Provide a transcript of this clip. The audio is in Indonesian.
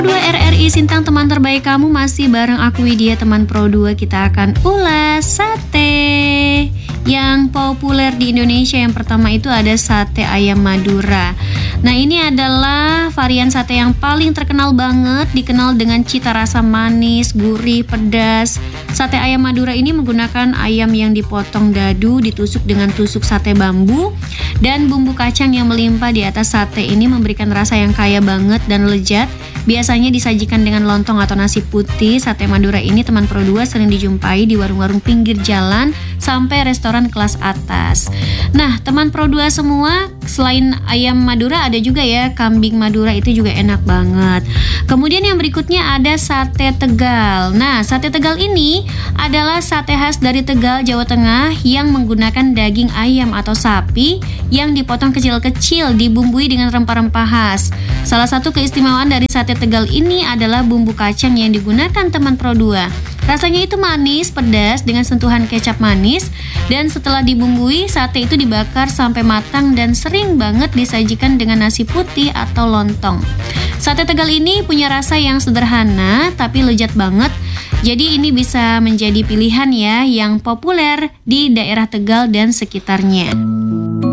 2 RRI Sintang, teman terbaik kamu, masih bareng aku Widya, teman Pro 2. Kita akan ulas sate yang populer di Indonesia. Yang pertama itu ada sate ayam Madura. Nah, ini adalah varian sate yang paling terkenal banget, dikenal dengan cita rasa manis, gurih, pedas. Sate ayam Madura ini menggunakan ayam yang dipotong dadu, ditusuk dengan tusuk sate bambu, dan bumbu kacang yang melimpah di atas sate ini memberikan rasa yang kaya banget dan lezat. Biasanya disajikan dengan lontong atau nasi putih. Sate Madura ini, teman Pro 2, sering dijumpai di warung-warung pinggir jalan sampai restoran kelas atas. Nah, teman Pro 2 semua, selain ayam Madura ada juga ya kambing Madura, itu juga enak banget. Kemudian yang berikutnya ada sate Tegal. Nah, sate Tegal ini adalah sate khas dari Tegal, Jawa Tengah yang menggunakan daging ayam atau sapi yang dipotong kecil-kecil, dibumbui dengan rempah-rempah khas. Salah satu keistimewaan dari sate Tegal ini adalah bumbu kacang yang digunakan, teman Pro 2. Rasanya itu manis, pedas dengan sentuhan kecap manis, dan setelah dibumbui, sate itu dibakar sampai matang dan sering banget disajikan dengan nasi putih atau lontong. Sate Tegal ini punya rasa yang sederhana tapi lezat banget. Jadi ini bisa menjadi pilihan ya yang populer di daerah Tegal dan sekitarnya.